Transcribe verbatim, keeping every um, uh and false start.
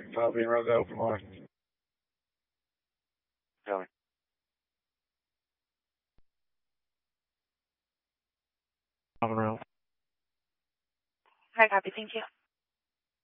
Copy and run the open line. Going. Open route. Hi, copy. Thank you.